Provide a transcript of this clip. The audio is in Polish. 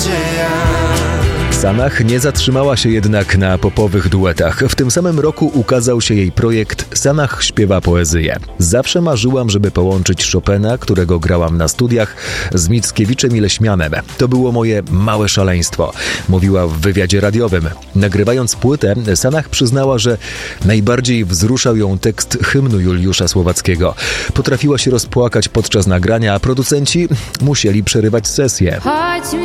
nadzieja. Sanach nie zatrzymała się jednak na popowych duetach. W tym samym roku ukazał się jej projekt Sanach śpiewa poezję. Zawsze marzyłam, żeby połączyć Chopina, którego grałam na studiach, z Mickiewiczem i Leśmianem. To było moje małe szaleństwo, mówiła w wywiadzie radiowym. Nagrywając płytę, Sanach przyznała, że najbardziej wzruszał ją tekst hymnu Juliusza Słowackiego. Potrafiła się rozpłakać podczas nagrania, a producenci musieli przerywać sesję.